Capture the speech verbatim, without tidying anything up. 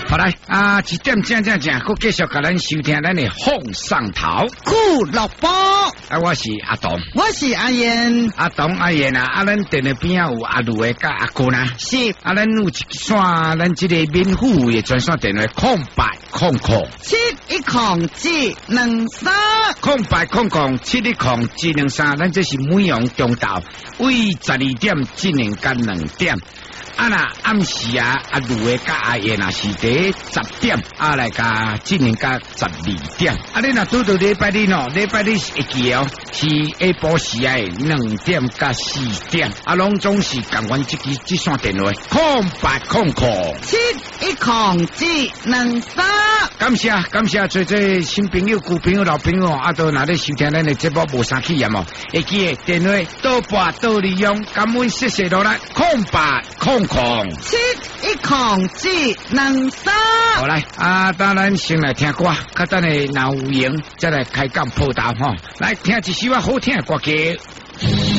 好来啊，一点正正正，佮继续甲咱收听咱的放上头。 酷乐波， 啊，我是阿东， 我是阿燕， 阿东阿燕啊，啊，咱电视边啊有阿卢的甲阿哥啦， 是啊，咱有一线，咱这个免付费的专线电话空白空空七一空七两三， 空白空空七一空七两三，咱这是每样中昼为十二点进行到两点。啊那暗时啊，阿卢的甲阿燕啊是伫十点啊来甲进行到十二点。啊，你若拄到礼拜日哦，礼拜日会记哦，是下晡时啊两点到四点，啊，拢总是共阮这支这线电话空白空空七一空七两三。 感谢感谢，做做新朋友、旧朋友、老朋友，啊，都拿咧收听咱的节目无啥气验哦。会记的电话倒拨倒利用，感恩谢谢落来空白空空七一空七两三。 好来啊，当然先来听歌，较等下若有闲再来开讲报道吼。来听一首啊好听的歌曲。